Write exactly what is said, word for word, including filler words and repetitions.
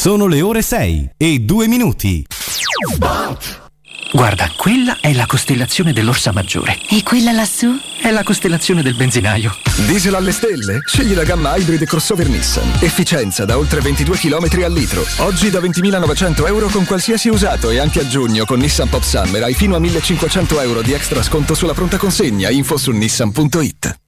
Sono le ore sei e due minuti. Guarda, quella è la costellazione dell'Orsa Maggiore. E quella lassù? È la costellazione del benzinaio. Diesel alle stelle? Scegli la gamma Hybrid crossover Nissan. Efficienza da oltre ventidue chilometri al litro. Oggi da ventimilanovecento euro con qualsiasi usato e anche a giugno con Nissan Pop Summer hai fino a millecinquecento euro di extra sconto sulla pronta consegna. Info su nissan punto it.